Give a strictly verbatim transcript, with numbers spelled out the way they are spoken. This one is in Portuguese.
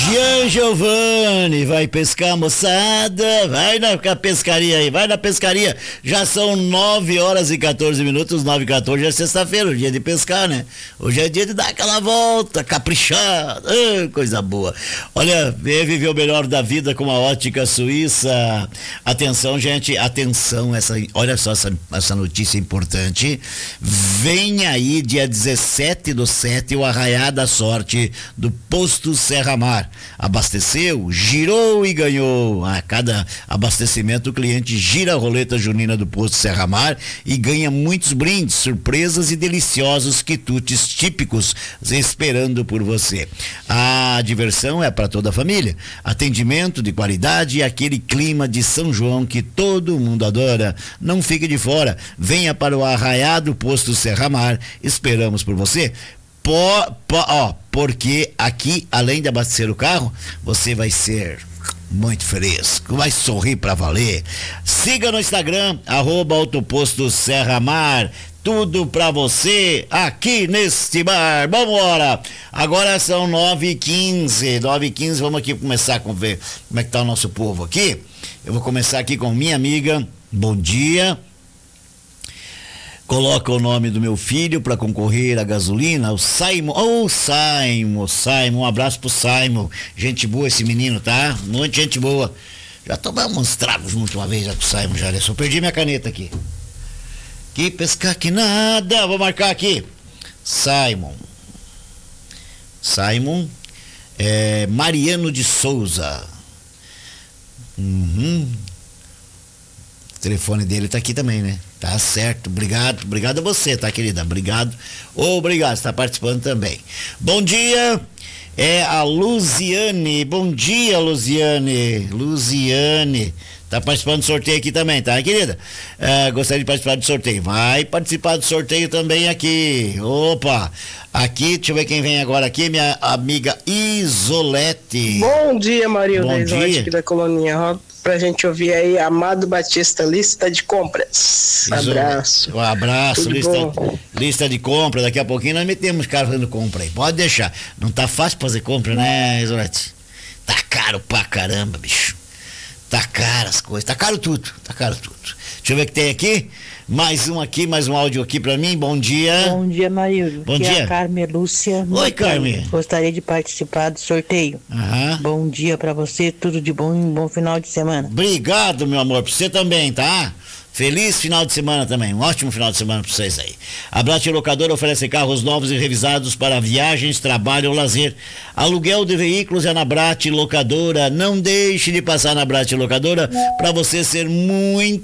Jean Giovanni, vai pescar, moçada? Vai na pescaria aí, vai na pescaria. Já são nove horas e quatorze minutos, nove e quatorze, é sexta-feira, o dia de pescar, né? Hoje é dia de dar aquela volta, caprichar, ah, coisa boa. Olha, vem viver o melhor da vida com a Ótica Suíça. Atenção, gente, atenção, essa, olha só essa, essa notícia importante. Vem aí, dia dezessete do sete, o Arraiá da Sorte do Posto Serra Mar. Abasteceu, girou e ganhou. A cada abastecimento o cliente gira a roleta junina do Posto Serra Mar e ganha muitos brindes, surpresas e deliciosos quitutes típicos esperando por você. A diversão é para toda a família. Atendimento de qualidade e aquele clima de São João que todo mundo adora. Não fique de fora. Venha para o Arraiá do Posto Serra Mar. Esperamos por você. Po, po, ó, porque aqui, além de abastecer o carro, você vai ser muito feliz, vai sorrir pra valer. Siga no Instagram, arroba Autoposto Serra Mar. Tudo pra você aqui neste bar. Vambora! Agora são nove e quinze. nove e quinze, vamos aqui começar a ver como é que tá o nosso povo aqui. Eu vou começar aqui com minha amiga. Bom dia. Coloca o nome do meu filho para concorrer à gasolina, o Simon. Ô, oh, Simon, Simon, um abraço pro Simon. Gente boa esse menino, tá? Muita gente boa. Já tomamos uns tragos junto uma vez já com o Simon, já. Eu só perdi minha caneta aqui. Que pescar que nada. Vou marcar aqui. Simon. Simon. É, Mariano de Souza. Uhum. O telefone dele tá aqui também, né? Tá certo, obrigado, obrigado a você, tá, querida? Obrigado, obrigado, está participando também. Bom dia, é a Luziane, bom dia, Luziane, Luziane, tá participando do sorteio aqui também, tá, querida? É, gostaria de participar do sorteio, vai participar do sorteio também aqui, opa, aqui, deixa eu ver quem vem agora aqui, minha amiga Isolete. Bom dia, Marilda, bom Isolete dia. Aqui da Coloninha, pra gente ouvir aí, Amado Batista, lista de compras. Abraço. Um abraço, Tudo lista, bom. lista de compra. Daqui a pouquinho nós metemos cara fazendo compra aí. Pode deixar. Não tá fácil fazer compra, né, Isolete? Tá caro pra caramba, bicho. Tá caro as coisas. Tá caro tudo. Tá caro tudo. Deixa eu ver o que tem aqui. Mais um aqui, mais um áudio aqui pra mim. Bom dia. Bom dia, Marildo. Bom aqui dia. É a Carmen Lúcia. Oi, Carmen. Gostaria de participar do sorteio. Aham. Bom dia pra você, tudo de bom e um bom final de semana. Obrigado, meu amor, pra você também, tá? Feliz final de semana também, um ótimo final de semana pra vocês aí. A Brat Locadora oferece carros novos e revisados para viagens, trabalho ou lazer. Aluguel de veículos é na Brat Locadora. Não deixe de passar na Brat Locadora para você ser muito